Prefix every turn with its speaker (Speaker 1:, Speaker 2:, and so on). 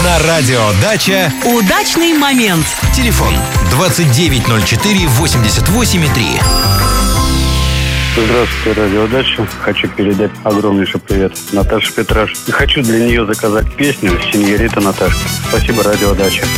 Speaker 1: На радио «Дача»
Speaker 2: удачный момент.
Speaker 1: телефон 2904 88,3.
Speaker 3: Здравствуйте, радио «Дача». Хочу передать огромнейший привет Наташе Петраш. И хочу для нее заказать песню «Сеньорита Наташка». Спасибо, радио «Дача».